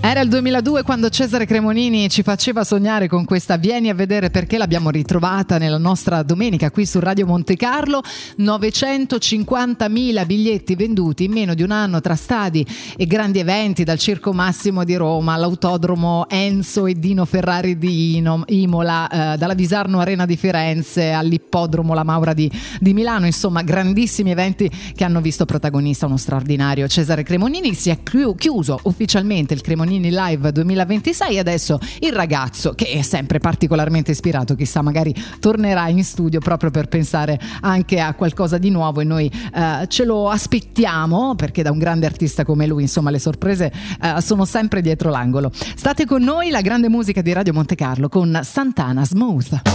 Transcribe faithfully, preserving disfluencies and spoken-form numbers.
Era il duemiladue quando Cesare Cremonini ci faceva sognare con questa Vieni a vedere perché. L'abbiamo ritrovata nella nostra domenica qui su Radio Monte Carlo. novecentocinquantamila biglietti venduti in meno di un anno tra stadi e grandi eventi, dal Circo Massimo di Roma all'Autodromo Enzo e Dino Ferrari di Imola, eh, dalla Visarno Arena di Firenze all'Ippodromo La Maura di, di Milano. Insomma, grandissimi eventi che hanno visto protagonista uno straordinario Cesare Cremonini. Si è chiuso ufficialmente il Cremonini Live duemilaventisei e adesso il ragazzo, che è sempre particolarmente ispirato, chissà magari tornerà in studio proprio per pensare anche a qualcosa di nuovo, e noi eh, ce lo aspettiamo, perché da un grande artista come lui insomma le sorprese eh, sono sempre dietro l'angolo. State con noi, la grande musica di Radio Monte Carlo con Santana Smooth.